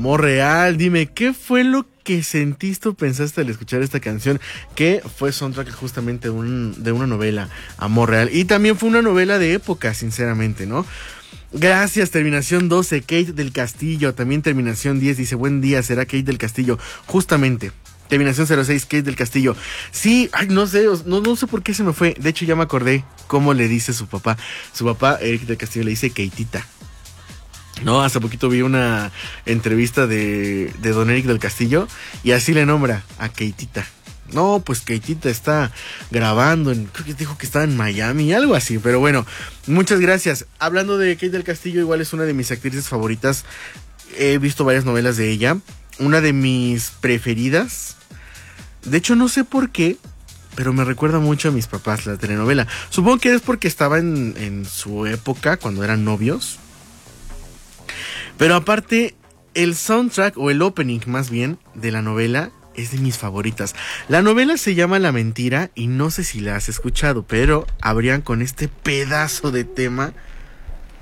Amor Real, dime, ¿qué fue lo que sentiste o pensaste al escuchar esta canción? Que fue soundtrack justamente de una novela, Amor Real. Y también fue una novela de época, sinceramente, ¿no? Gracias, terminación 12, Kate del Castillo. También terminación 10, dice, buen día, será Kate del Castillo. Justamente. Terminación 06, Kate del Castillo. Sí, ay, no sé, no sé por qué se me fue. De hecho, ya me acordé cómo le dice su papá. Su papá, Eric del Castillo, le dice Kateita. No, hace poquito vi una entrevista de don Eric del Castillo y así le nombra a Kateita. No, pues Kateita está grabando creo que dijo que estaba en Miami, algo así, pero bueno, muchas gracias. Hablando de Kate del Castillo, igual es una de mis actrices favoritas. He visto varias novelas de ella. Una de mis preferidas. De hecho, no sé por qué, pero me recuerda mucho a mis papás, la telenovela. Supongo que es porque estaba en su época, cuando eran novios. Pero aparte, el soundtrack, o el opening más bien, de la novela es de mis favoritas. La novela se llama La Mentira y no sé si la has escuchado, pero abrían con este pedazo de tema